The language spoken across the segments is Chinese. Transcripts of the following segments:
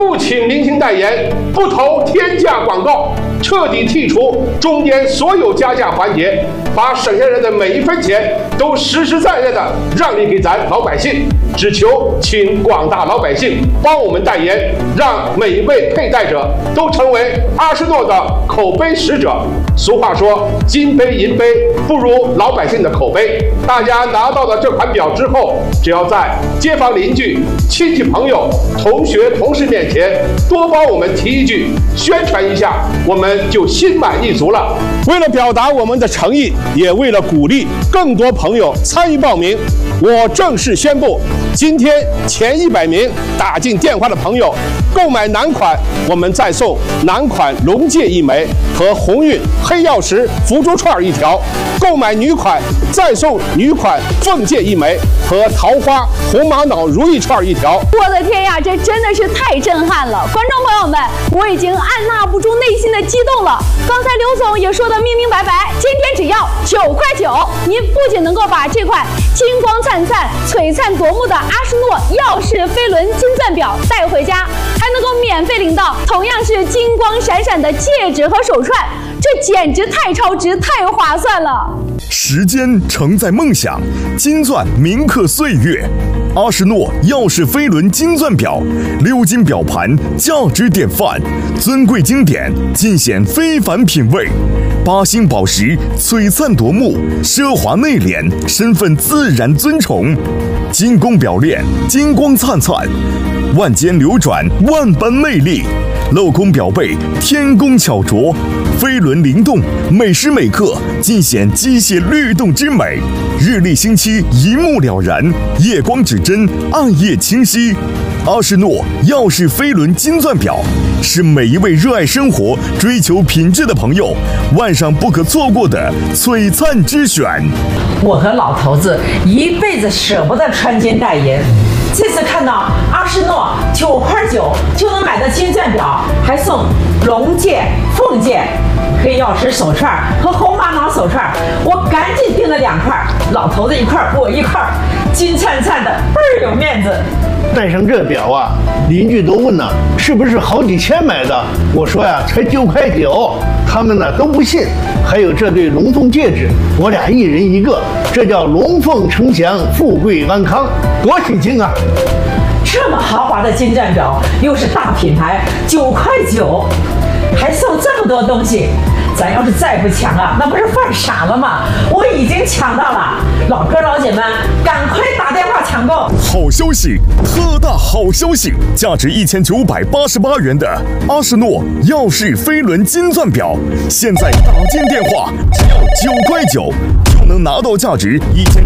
不请明星代言，不投天价广告，彻底剔除中间所有加价环节，把省下来的每一分钱都实实在在的让利给咱老百姓。只求请广大老百姓帮我们代言，让每一位佩戴者都成为阿诗诺的口碑使者。俗话说，金杯银杯不如老百姓的口碑。大家拿到了这款表之后，只要在街坊邻居、亲戚朋友、同学同事面前多帮我们提一句，宣传一下，我们就心满意足了。为了表达我们的诚意，也为了鼓励更多朋友参与报名，我正式宣布，今天前100名打进电话的朋友，购买男款我们再送男款龙戒1枚和鸿运黑曜石福珠串1条，购买女款再送女款凤戒1枚和桃花红玛瑙如意串1条。 我的天呀，这真的是太震撼了！观众朋友们，我已经按捺不住内心的激动了。刚才刘总也说的明明白白，今天只要9块9，您不仅能够把这款金光灿灿、璀璨夺目的阿诗诺耀世飞轮金钻表带回家，还能够免费领到同样是金光闪闪的戒指和手串，这简直太超值、太划算了！ 时间承载梦想，金钻铭刻岁月。阿诗诺耀世飞轮金钻表，6金表盘，价值典范，尊贵经典，尽显非凡品味。8星宝石，璀璨夺目，奢华内敛，身份自然尊崇。金工表链，金光灿灿，万间流转，万般魅力。镂空表背，天工巧琢，飞轮灵动，每时每刻尽显机械律动之美。日丽星期，一目了然，夜光指针，暗夜清晰。阿诗诺耀世飞轮金钻表是每一位热爱生活、追求品质的朋友晚上不可错过的璀璨之选。 我和老头子一辈子舍不得穿金戴银，这次看到阿诗诺9块9就能买到金钻表，还送龙戒、凤戒、黑曜石手串和红玛瑙手串，我赶紧订了2块，老头子1块，我1块，金灿灿的，倍儿有面子。 戴上这表啊，邻居都问呢，是不是好几千买的？我说呀，才9块9，他们呢都不信。还有这对龙凤戒指，我俩1人1个，这叫龙凤呈祥，富贵安康，多喜庆啊！ 这么豪华的金钻表，又是大品牌，9块9，还送这么多东西，咱要是再不抢啊，那不是犯傻了吗？我已经抢到了，老哥老姐们，赶快打电话抢购！ 好消息，特大好消息！价值1988元的阿诗诺耀世飞轮金钻表，现在打进电话只要9块9，就能拿到价值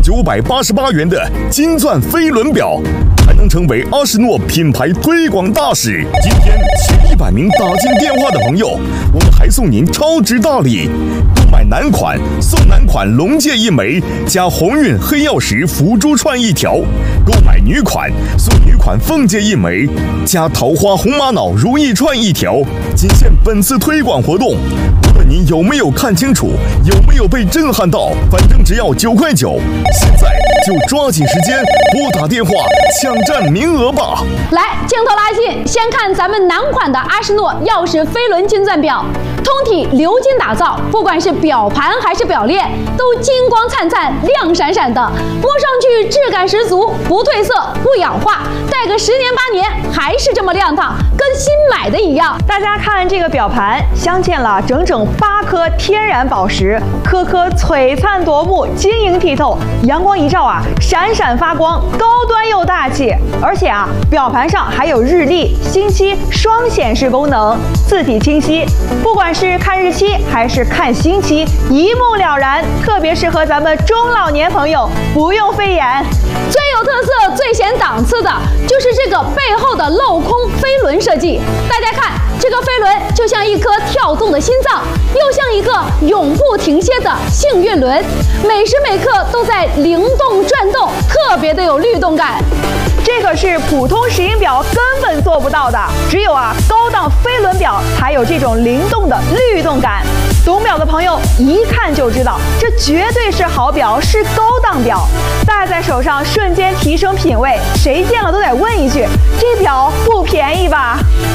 1988元的金钻飞轮表，还能成为阿诗诺品牌推广大使。今天前100名打进电话的朋友，我们还送您超值大礼，购买男款送男款龙戒1枚加鸿运黑曜石福珠串1条，购买女款送女款凤戒1枚加桃花红玛瑙如意串1条，仅限本次推广活动。无论您有没有看清楚，有没有被震撼到，反正只要9块9，现在就抓紧时间拨打电话抢占名额吧！ 来，镜头拉近，先看咱们男款的阿诗诺耀世飞轮金钻表，通体鎏金打造，不管是表盘还是表链，都金光灿灿、亮闪闪的，摸上去质感十足，不褪色、不氧化，戴个10年8年还是这么亮堂，跟新买的一样。 大家看这个表盘，镶嵌了整整8颗天然宝石，颗颗璀璨夺目，晶莹剔透，阳光一照啊，闪闪发光，高端又大气。而且啊，表盘上还有日历、星期双显示功能，字体清晰，不管是看日期还是看星期，一目了然，特别适合咱们中老年朋友，不用费眼。 最有特色、最显档次的就是这个背后的镂空飞轮设计。大家看，这个飞轮就像一颗跳动的心脏，又像一个永不停歇的幸运轮，每时每刻都在灵动转动，特别的有律动感。 这个是普通石英表根本做不到的，只有高档飞轮表才有这种灵动的律动感。 懂表的朋友一看就知道，这绝对是好表，是高档表，戴在手上瞬间提升品味，谁见了都得问一句：这表不便宜吧？